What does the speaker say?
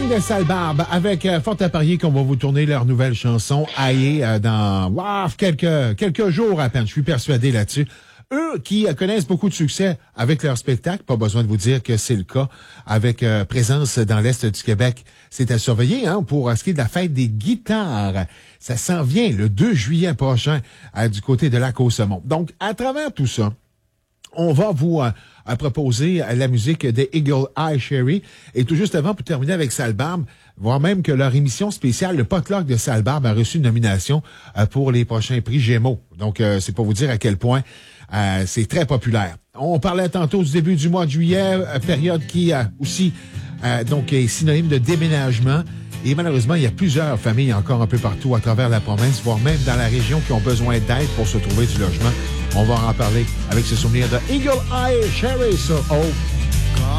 gang de Sale Barbe avec fort à parier qu'on va vous tourner leur nouvelle chanson Aïe dans quelques jours à peine. Je suis persuadé là-dessus. Eux qui connaissent beaucoup de succès avec leur spectacle, pas besoin de vous dire que c'est le cas, avec présence dans l'Est du Québec. C'est à surveiller pour ce qui est de la fête des guitares. Ça s'en vient le 2 juillet prochain du côté de Lac-Aussemont. Donc, à travers tout ça, on va vous proposer la musique des Eagle Eye Cherry. Et tout juste avant, pour terminer avec Sale Barbe, voire même que leur émission spéciale, le Potluck de Sale Barbe, a reçu une nomination pour les prochains prix Gémeaux. Donc, c'est pour vous dire à quel point c'est très populaire. On parlait tantôt du début du mois de juillet, période qui aussi donc est synonyme de déménagement. Et malheureusement, il y a plusieurs familles encore un peu partout à travers la province, voire même dans la région, qui ont besoin d'aide pour se trouver du logement. On va en parler avec ce souvenir de Eagle Eye Cherry sur